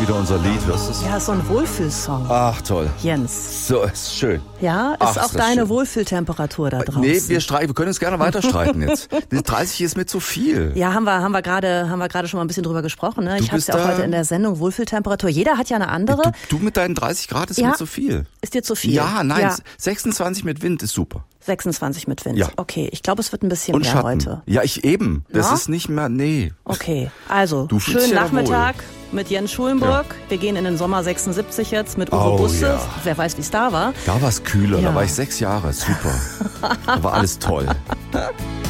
wieder unser Lied. Hörst du es? Ja, ist so ein Wohlfühlsong. Ach, toll. Jens. So, ist schön. Ja, ist Ach, auch ist das deine schön. Wohlfühltemperatur da draußen. Nee, wir können uns gerne weiter streiten jetzt. Die 30 ist mir zu viel. Ja, haben wir gerade schon mal ein bisschen drüber gesprochen. Ne? Ich hatte es ja auch heute in der Sendung, Wohlfühltemperatur. Jeder hat ja eine andere. Du mit deinen 30 Grad ist mir zu viel. Ist dir zu viel? Ja, nein, Ja. 26 mit Wind ist super. 26 mit Wind. Ja. Okay, ich glaube, es wird ein bisschen Und mehr Schatten. heute. Ja, ich eben. Das Ja? ist nicht mehr, nee. Okay, also Du fühlst schönen dich ja Nachmittag mit Jens Schulenburg. Ja. Wir gehen in den Sommer 76 jetzt mit Uwe Oh, Busse. ja. Wer weiß, wie es da war. Da war es kühler, Ja. da war ich 6 Jahre. Super. Da war alles toll.